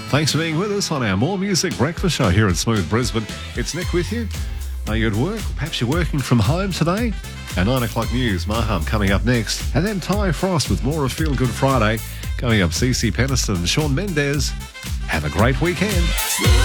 Thanks for being with us on our More Music Breakfast Show here at Smooth Brisbane. It's Nick with you. Are you at work? Perhaps you're working from home today? Our 9 o'clock news, Maham coming up next. And then Ty Frost with more of Feel Good Friday. Coming up, CeCe Peniston and Shawn Mendes. Have a great weekend.